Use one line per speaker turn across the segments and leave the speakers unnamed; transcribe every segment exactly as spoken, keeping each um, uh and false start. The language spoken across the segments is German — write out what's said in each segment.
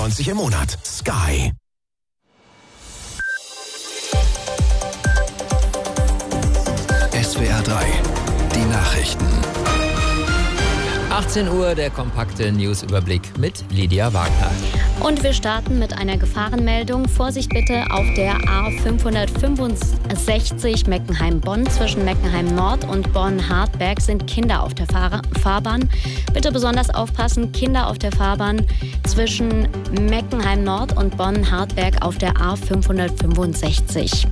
neunundneunzig im Monat. Sky. S W R drei, die Nachrichten.
achtzehn Uhr, der kompakte Newsüberblick mit Lydia Wagner.
Und wir starten mit einer Gefahrenmeldung. Vorsicht bitte auf der A fünfhundertfünfundsechzig Meckenheim-Bonn. Zwischen Meckenheim Nord und Bonn-Hartberg sind Kinder auf der Fahr- Fahrbahn. Bitte besonders aufpassen, Kinder auf der Fahrbahn zwischen Meckenheim Nord und Bonn-Hartberg auf der A fünfhundertfünfundsechzig.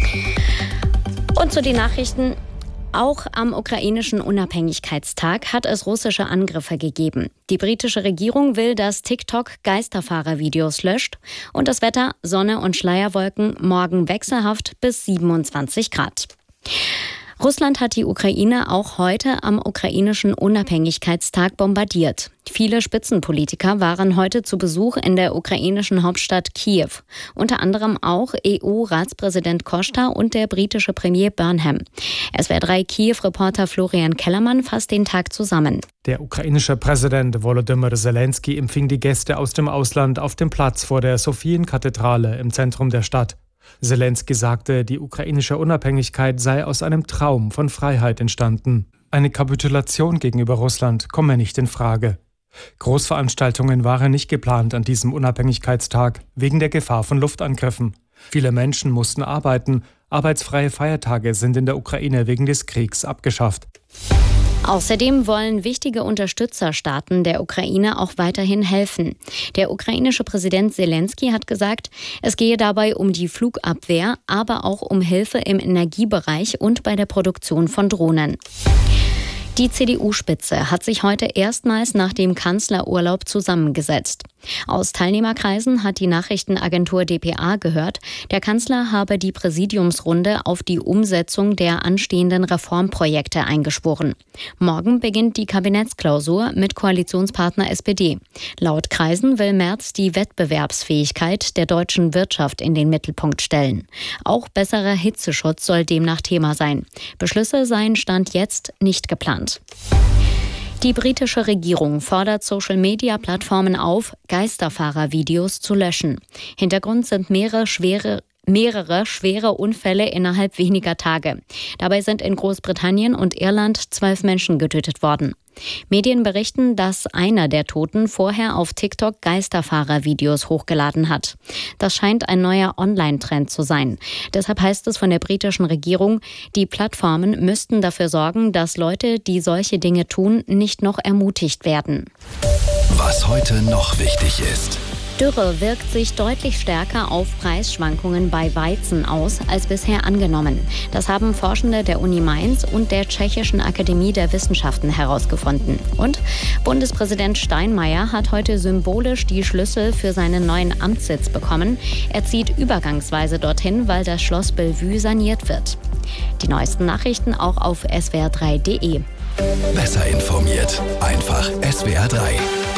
Und zu den Nachrichten. Auch am ukrainischen Unabhängigkeitstag hat es russische Angriffe gegeben. Die britische Regierung will, dass TikTok Geisterfahrervideos löscht. Und das Wetter, Sonne und Schleierwolken, morgen wechselhaft bis siebenundzwanzig Grad. Russland hat die Ukraine auch heute am ukrainischen Unabhängigkeitstag bombardiert. Viele Spitzenpolitiker waren heute zu Besuch in der ukrainischen Hauptstadt Kiew. Unter anderem auch E U-Ratspräsident Costa und der britische Premier Burnham. S W R drei Kiew-Reporter Florian Kellermann fasst den Tag zusammen.
Der ukrainische Präsident Volodymyr Zelensky empfing die Gäste aus dem Ausland auf dem Platz vor der Sofienkathedrale im Zentrum der Stadt. Zelensky sagte, die ukrainische Unabhängigkeit sei aus einem Traum von Freiheit entstanden. Eine Kapitulation gegenüber Russland komme nicht in Frage. Großveranstaltungen waren nicht geplant an diesem Unabhängigkeitstag, wegen der Gefahr von Luftangriffen. Viele Menschen mussten arbeiten. Arbeitsfreie Feiertage sind in der Ukraine wegen des Kriegs abgeschafft.
Außerdem wollen wichtige Unterstützerstaaten der Ukraine auch weiterhin helfen. Der ukrainische Präsident Zelensky hat gesagt, es gehe dabei um die Flugabwehr, aber auch um Hilfe im Energiebereich und bei der Produktion von Drohnen. Die C D U-Spitze hat sich heute erstmals nach dem Kanzlerurlaub zusammengesetzt. Aus Teilnehmerkreisen hat die Nachrichtenagentur d p a gehört, der Kanzler habe die Präsidiumsrunde auf die Umsetzung der anstehenden Reformprojekte eingeschworen. Morgen beginnt die Kabinettsklausur mit Koalitionspartner S P D. Laut Kreisen will Merz die Wettbewerbsfähigkeit der deutschen Wirtschaft in den Mittelpunkt stellen. Auch besserer Hitzeschutz soll demnach Thema sein. Beschlüsse seien Stand jetzt nicht geplant. Die britische Regierung fordert Social-Media-Plattformen auf, Geisterfahrervideos zu löschen. Hintergrund sind mehrere schwere mehrere schwere Unfälle innerhalb weniger Tage. Dabei sind in Großbritannien und Irland zwölf Menschen getötet worden. Medien berichten, dass einer der Toten vorher auf TikTok Geisterfahrervideos hochgeladen hat. Das scheint ein neuer Online-Trend zu sein. Deshalb heißt es von der britischen Regierung, die Plattformen müssten dafür sorgen, dass Leute, die solche Dinge tun, nicht noch ermutigt werden.
Was heute noch wichtig ist.
Dürre wirkt sich deutlich stärker auf Preisschwankungen bei Weizen aus als bisher angenommen. Das haben Forschende der Uni Mainz und der Tschechischen Akademie der Wissenschaften herausgefunden. Und Bundespräsident Steinmeier hat heute symbolisch die Schlüssel für seinen neuen Amtssitz bekommen. Er zieht übergangsweise dorthin, weil das Schloss Bellevue saniert wird. Die neuesten Nachrichten auch auf S W R drei punkt de.
Besser informiert. Einfach S W R drei.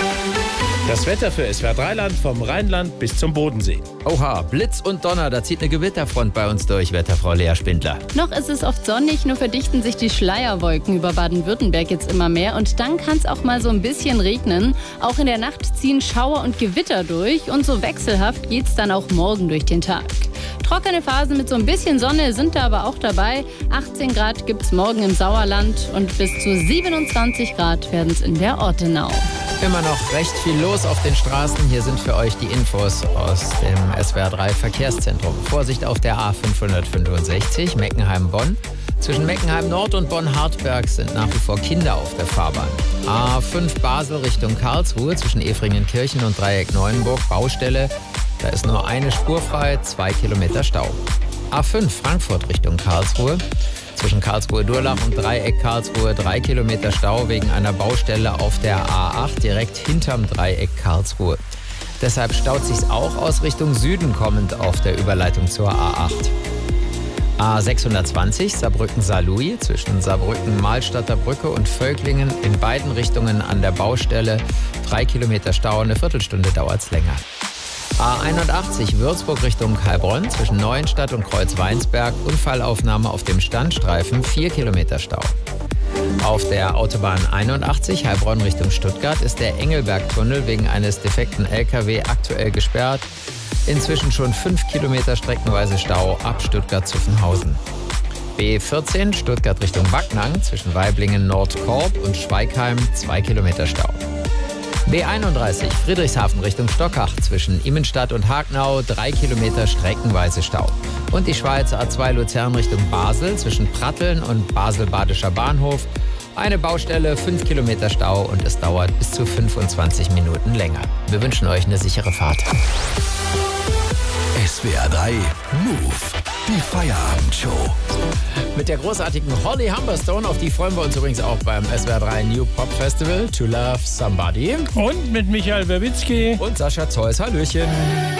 Das Wetter für S W R drei Land vom Rheinland bis zum Bodensee.
Oha, Blitz und Donner, da zieht eine Gewitterfront bei uns durch, Wetterfrau Lea Spindler.
Noch ist es oft sonnig, nur verdichten sich die Schleierwolken über Baden-Württemberg jetzt immer mehr. Und dann kann es auch mal so ein bisschen regnen. Auch in der Nacht ziehen Schauer und Gewitter durch. Und so wechselhaft geht es dann auch morgen durch den Tag. Trockene Phasen mit so ein bisschen Sonne sind da aber auch dabei. achtzehn Grad gibt es morgen im Sauerland und bis zu siebenundzwanzig Grad werden es in der Ortenau.
Immer noch recht viel los auf den Straßen. Hier sind für euch die Infos aus dem S W R drei Verkehrszentrum. Vorsicht auf der A fünfhundertfünfundsechzig Meckenheim-Bonn. Zwischen Meckenheim Nord und Bonn-Hartberg sind nach wie vor Kinder auf der Fahrbahn. A fünf Basel Richtung Karlsruhe zwischen Efringenkirchen und Dreieck Neuenburg Baustelle. Da ist nur eine Spur frei, zwei Kilometer Stau. A fünf Frankfurt Richtung Karlsruhe. Zwischen Karlsruhe-Durlach und Dreieck Karlsruhe drei Kilometer Stau wegen einer Baustelle auf der A acht direkt hinterm Dreieck Karlsruhe. Deshalb staut sich's auch aus Richtung Süden kommend auf der Überleitung zur A acht. A sechshundertzwanzig Saarbrücken-Saarlouis zwischen Saarbrücken-Mahlstadter Brücke und Völklingen in beiden Richtungen an der Baustelle. Drei Kilometer Stau, eine Viertelstunde dauert's länger. A einundachtzig Würzburg Richtung Heilbronn zwischen Neuenstadt und Kreuzweinsberg. Unfallaufnahme auf dem Standstreifen, vier Kilometer Stau. Auf der Autobahn einundachtzig Heilbronn Richtung Stuttgart ist der Engelbergtunnel wegen eines defekten L K W aktuell gesperrt. Inzwischen schon fünf Kilometer streckenweise Stau ab Stuttgart-Zuffenhausen. B vierzehn Stuttgart Richtung Backnang zwischen Waiblingen Nordkorb und Schweigheim zwei Kilometer Stau. B einunddreißig Friedrichshafen Richtung Stockach zwischen Immenstadt und Hagnau drei Kilometer streckenweise Stau. Und die Schweizer A zwei Luzern Richtung Basel zwischen Pratteln und Basel-Badischer Bahnhof. Eine Baustelle, fünf Kilometer Stau und es dauert bis zu fünfundzwanzig Minuten länger. Wir wünschen euch eine sichere Fahrt.
S W R drei Move, die Feierabendshow.
Mit der großartigen Holly Humberstone, auf die freuen wir uns übrigens auch beim S W R drei New Pop Festival, To Love Somebody.
Und mit Michael Werbitzky
Und Sascha Zeus, Hallöchen.